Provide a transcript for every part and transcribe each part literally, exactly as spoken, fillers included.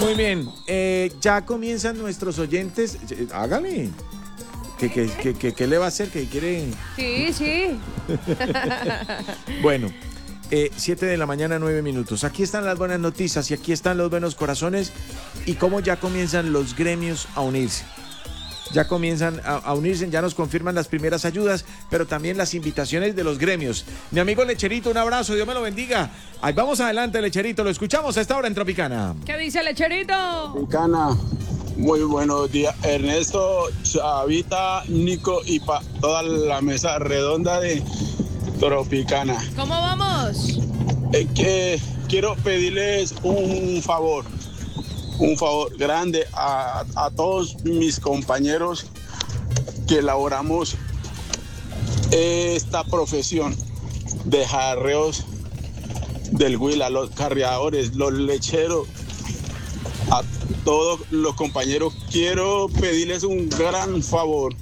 Muy bien, eh, ya comienzan nuestros oyentes. Eh, hágale. ¿Qué, qué, qué, qué, qué le va a hacer? ¿Qué quiere? Sí, sí. Bueno, eh, siete de la mañana, nueve minutos. Aquí están las buenas noticias y aquí están los buenos corazones y cómo ya comienzan los gremios a unirse. Ya comienzan a, a unirse, ya nos confirman las primeras ayudas, pero también las invitaciones de los gremios. Mi amigo Lecherito, un abrazo, Dios me lo bendiga. Ahí vamos adelante, Lecherito, lo escuchamos a esta hora en Tropicana. ¿Qué dice Lecherito? Tropicana, muy buenos días. Ernesto, Chavita, Nico y para toda la mesa redonda de Tropicana. ¿Cómo vamos? Eh, que quiero pedirles un favor. Un favor grande a, a todos mis compañeros que elaboramos esta profesión de jarreos del Huila, los carreadores, los lecheros, a todos los compañeros. Quiero pedirles un gran favor,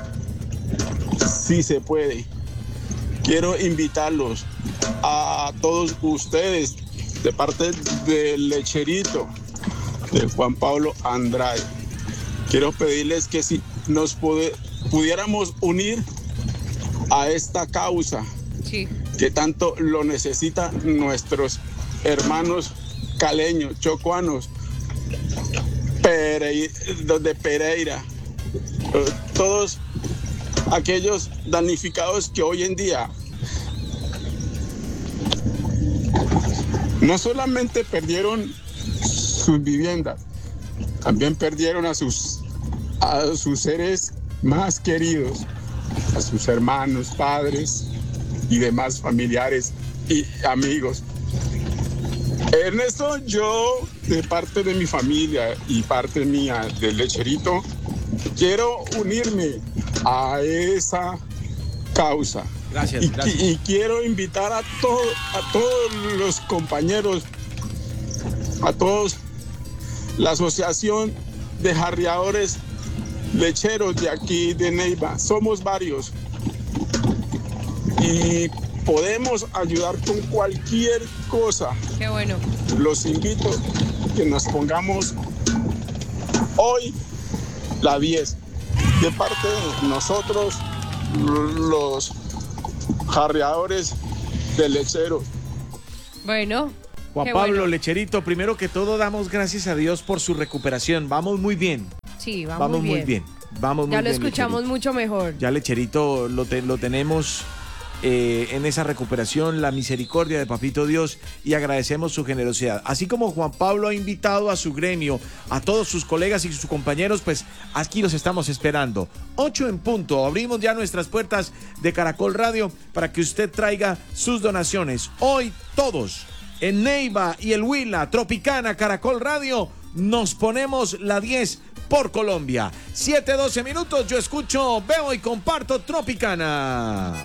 si se puede. Quiero invitarlos a todos ustedes de parte del Lecherito, de Juan Pablo Andrade. Quiero pedirles que si nos pude, pudiéramos unir a esta causa, sí, que tanto lo necesitan nuestros hermanos caleños, chocuanos, Perey, de Pereira, todos aquellos damnificados que hoy en día no solamente perdieron sus viviendas, también perdieron a sus, a sus seres más queridos, a sus hermanos, padres y demás familiares y amigos. Ernesto, yo de parte de mi familia y parte mía del Lecherito, quiero unirme a esa causa. Gracias, y, gracias. Y, y quiero invitar a, todo, a todos los compañeros, a todos la Asociación de Jarreadores Lecheros de aquí de Neiva. Somos varios y podemos ayudar con cualquier cosa. Qué bueno. Los invito a que nos pongamos hoy la diez de parte de nosotros, los jarreadores de lecheros. Bueno. Juan Qué Pablo, bueno. Lecherito, primero que todo damos gracias a Dios por su recuperación. Vamos muy bien. Sí, vamos, Vamos muy bien. muy bien. Vamos muy Ya lo bien, escuchamos Lecherito. mucho mejor. Ya Lecherito lo, te- lo tenemos eh, en esa recuperación, la misericordia de Papito Dios, y agradecemos su generosidad. Así como Juan Pablo ha invitado a su gremio, a todos sus colegas y sus compañeros, pues aquí los estamos esperando. Ocho en punto, abrimos ya nuestras puertas de Caracol Radio para que usted traiga sus donaciones. Hoy todos en Neiva y el Huila, Tropicana, Caracol Radio, nos ponemos la diez por Colombia. siete doce minutos, yo escucho, veo y comparto Tropicana.